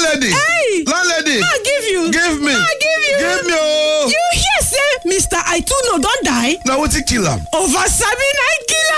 Landlady. Hey. Landlady. I give you. Give me. I give you. Give me oh. You hear say Mr. Aituno don die? Now what kill him? Over Sabina kill